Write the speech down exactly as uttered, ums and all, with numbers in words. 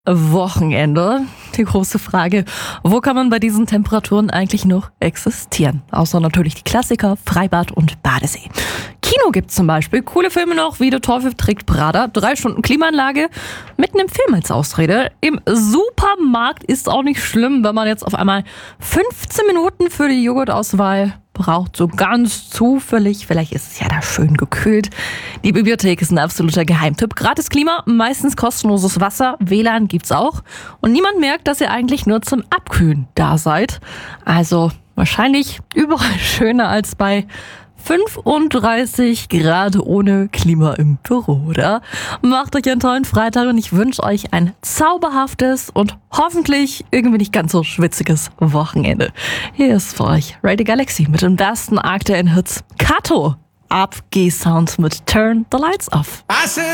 Wochenende. Die große Frage, wo kann man bei diesen Temperaturen eigentlich noch existieren? Außer natürlich die Klassiker, Freibad und Badesee. Kino gibt's zum Beispiel. Coole Filme noch, wie Der Teufel trägt Prada. Drei Stunden Klimaanlage, mitten im Film als Ausrede. Im Supermarkt ist auch nicht schlimm, wenn man jetzt auf einmal fünfzehn Minuten für die Joghurtauswahl braucht, so ganz zufällig. Vielleicht ist es ja da schön gekühlt. Die Bibliothek ist ein absoluter Geheimtipp. Gratis Klima, meistens kostenloses Wasser, W L A N gibt's auch. Und niemand merkt, dass ihr eigentlich nur zum Abkühlen da seid. Also wahrscheinlich überall schöner als bei fünfunddreißig Grad ohne Klima im Büro, oder? Macht euch einen tollen Freitag und ich wünsche euch ein zauberhaftes und hoffentlich irgendwie nicht ganz so schwitziges Wochenende. Hier ist für euch Radio Galaxy mit den besten aktuellen Hits. Kato, Ab G-Sound mit Turn the Lights Off.